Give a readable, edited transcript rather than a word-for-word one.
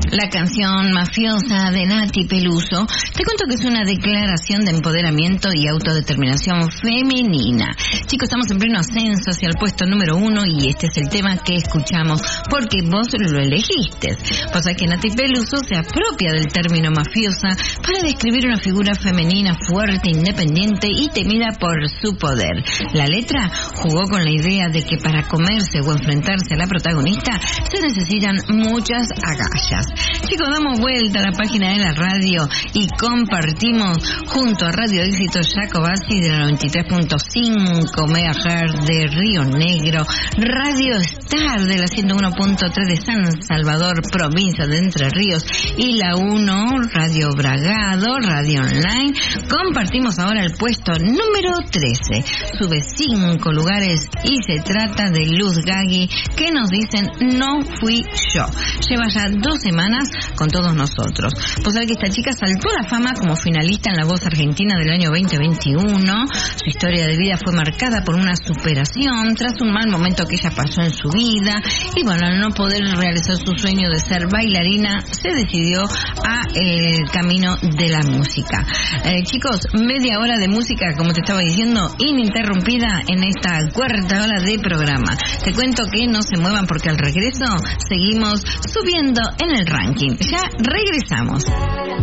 La canción Mafiosa de Nati Peluso, te cuento que es una declaración de empoderamiento y autodeterminación femenina. Chicos, estamos en pleno ascenso hacia el puesto número 1 y este es el tema que escuchamos porque vos lo elegiste. Pasa que Nati Peluso se apropia del término mafiosa para describir una figura femenina fuerte, independiente y temida por su poder. La letra jugó con la idea de que para comerse o enfrentarse a la protagonista se necesitan muchas agallas. Chicos, damos vuelta a la página de la radio y compartimos junto a Radio Éxito Jacobasi de la 93.5 MHz de Río Negro, Radio Star de la 101.3 de San Salvador, provincia de Entre Ríos, y la 1, Radio Bragado, Radio Online. Compartimos ahora el puesto número 13. Sube 5 lugares y se trata de Luz Gagui, que nos dicen no fui yo. Lleva ya 2 semanas con todos nosotros. Pues sabés que esta chica saltó a la fama como finalista en La Voz Argentina del año 2021. Su historia de vida fue marcada por una superación tras un mal momento que ella pasó en su vida. Y bueno, al no poder realizar su sueño de ser bailarina, se decidió a el camino de la música. Chicos, media hora de música, como te estaba diciendo, ininterrumpida en esta cuarta hora de programa. Te cuento que no se muevan porque al regreso seguimos subiendo en el ranking. Ya regresamos.